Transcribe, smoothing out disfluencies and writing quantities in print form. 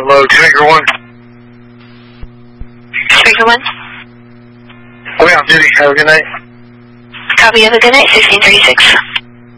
load. Trigger 1. Trigger 1. Way on duty. Have a good night. Copy. Have a good night. 1636.